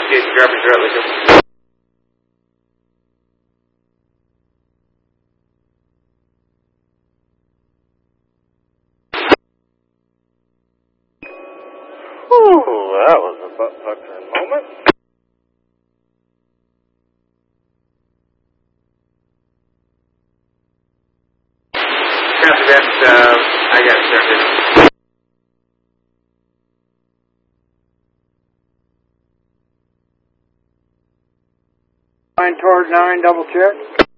Jason Garbage, you're at Lincoln. Ooh, that was a butt-puckering moment. Copy that, I got it started. Line toward 9, double check.